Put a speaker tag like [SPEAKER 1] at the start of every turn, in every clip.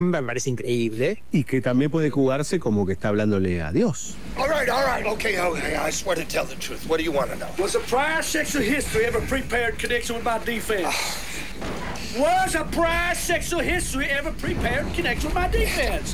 [SPEAKER 1] Me parece increíble.
[SPEAKER 2] Y que también puede jugarse como que está hablándole a Dios.
[SPEAKER 3] All right, okay, I swear to tell the truth. What do you want to know?
[SPEAKER 4] Was a prior sexual history ever prepared connection with my defense? Was a prior sexual history ever prepared connection with my defense?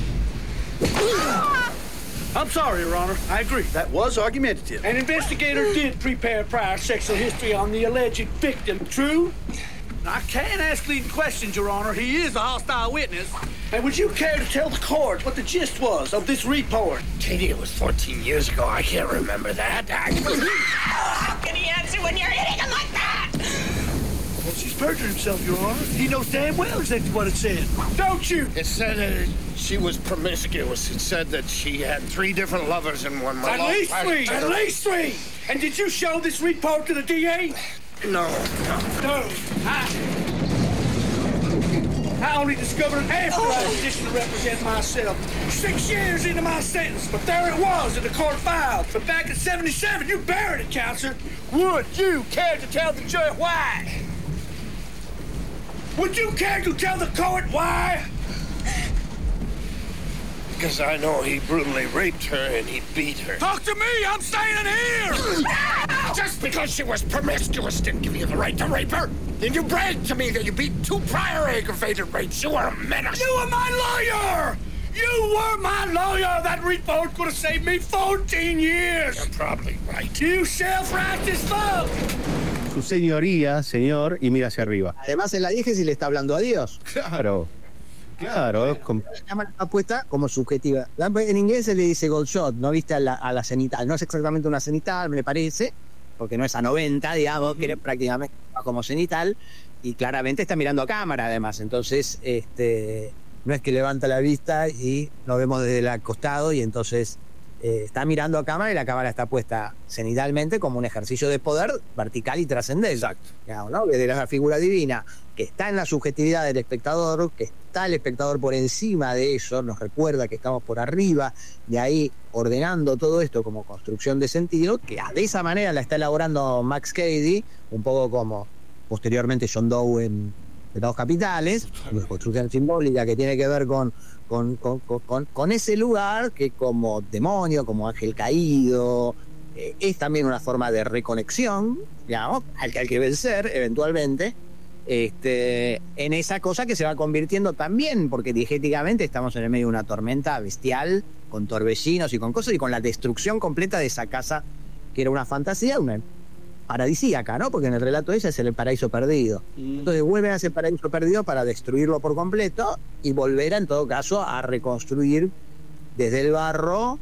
[SPEAKER 4] I'm sorry, Your Honor. I agree.
[SPEAKER 5] That was argumentative.
[SPEAKER 4] An investigator did prepare prior sexual history on the alleged victim. True? I can't ask leading questions, Your Honor. He is a hostile witness. And would you care to tell the court what the gist was of this report?
[SPEAKER 3] Katie, it was 14 years ago. I can't remember that.
[SPEAKER 6] How can he answer when you're hitting him like that?
[SPEAKER 4] Well, she's perjured himself, Your Honor. He knows damn well exactly what it said. Don't you?
[SPEAKER 3] It said she was promiscuous. It said that she had 3 different lovers in one month.
[SPEAKER 4] At least 3! At least 3! And did you show this report to the DA?
[SPEAKER 3] No.
[SPEAKER 4] I only discovered it after I auditioned to represent myself. 6 years into my sentence, but there it was in the court file. But back in '77, you buried it, counselor. Would you care to tell the jury why? Would you care to tell the court why?
[SPEAKER 3] Because I know he brutally raped her and he beat her.
[SPEAKER 4] Talk to me! I'm staying here!
[SPEAKER 3] Just because she was promiscuous didn't give you the right to rape her. Then you bragged to me that you beat 2 prior aggravated rapes. You were a menace.
[SPEAKER 4] You were my lawyer! You were my lawyer! That report could have saved me 14 years!
[SPEAKER 3] You're probably right.
[SPEAKER 4] You self-righteous fuck!
[SPEAKER 2] Su señoría, señor, y mira hacia arriba.
[SPEAKER 1] Además, en la diégesis le está hablando a Dios.
[SPEAKER 2] Claro. Claro, es
[SPEAKER 1] La cámara está puesta como subjetiva. En inglés se le dice gold shot, ¿no? Viste a la cenital. No es exactamente una cenital, me parece, porque no es a 90, digamos, que prácticamente como cenital, y claramente está mirando a cámara, además. Entonces, no es que levanta la vista y lo vemos desde el costado, y entonces está mirando a cámara y la cámara está puesta cenitalmente como un ejercicio de poder vertical y trascendente.
[SPEAKER 2] Exacto.
[SPEAKER 1] Digamos, ¿no? Desde la figura divina, que está en la subjetividad del espectador, que está el espectador por encima de eso, nos recuerda que estamos por arriba, de ahí ordenando todo esto como construcción de sentido, que de esa manera la está elaborando Max Cady, un poco como posteriormente John Doe en Pecados Capitales, una construcción simbólica que tiene que ver con ese lugar que como demonio, como ángel caído, es también una forma de reconexión, digamos, al que hay que vencer eventualmente, en esa cosa que se va convirtiendo también, porque diegéticamente estamos en el medio de una tormenta bestial, con torbellinos y con cosas, y con la destrucción completa de esa casa, que era una fantasía, una paradisíaca, ¿no? Porque en el relato de ella es el paraíso perdido. Entonces vuelven a ese paraíso perdido para destruirlo por completo y volver en todo caso a reconstruir desde el barro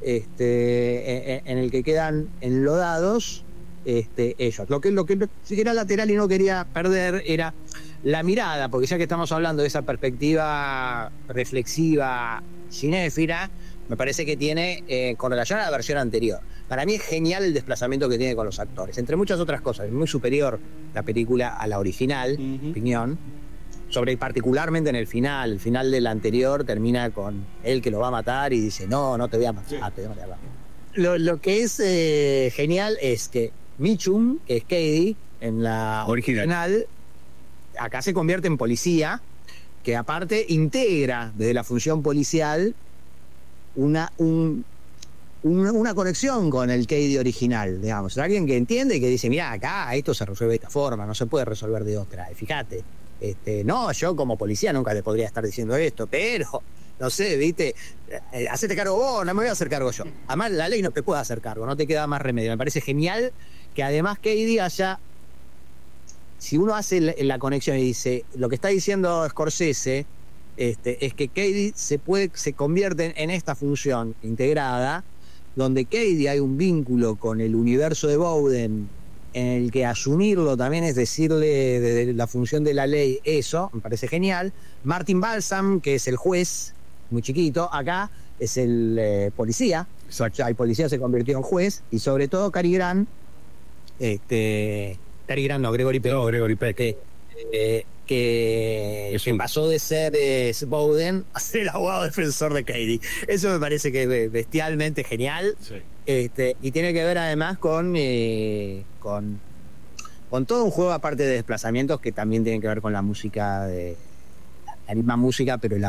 [SPEAKER 1] en el que quedan enlodados ellos. Lo que sí era lateral y no quería perder era la mirada, porque ya que estamos hablando de esa perspectiva reflexiva cinéfila, me parece que tiene correlación a la versión anterior. Para mí es genial el desplazamiento que tiene con los actores, entre muchas otras cosas. Es muy superior la película a la original, opinión. Particularmente en el final de la anterior termina con él que lo va a matar y dice, no te voy a matar, te voy a matar. Lo que es genial es que Mitchum, que es Cady, en la original, acá se convierte en policía, que aparte integra desde la función policial una conexión con el Cady original, digamos. Alguien que entiende y que dice, mira, acá esto se resuelve de esta forma, no se puede resolver de otra. Fíjate, no, yo como policía nunca te podría estar diciendo esto, pero, no sé, viste, hacete cargo vos, no me voy a hacer cargo yo. Además, la ley no te puede hacer cargo, no te queda más remedio. Me parece genial que además Cady haya, si uno hace la conexión y dice, lo que está diciendo Scorsese, es que Cady se convierte en esta función integrada, donde Cady hay un vínculo con el universo de Bowden, en el que asumirlo también es decirle desde la función de la ley eso, me parece genial. Martin Balsam, que es el juez, muy chiquito, acá es el policía. Exacto. Ya el policía se convirtió en juez, y sobre todo Cary Grant, Gregory Peck, que pasó de ser Bowden a ser el abogado defensor de Cady. Eso me parece que es bestialmente genial. Sí. Y tiene que ver además con todo un juego aparte de desplazamientos que también tienen que ver con la música de la misma música, pero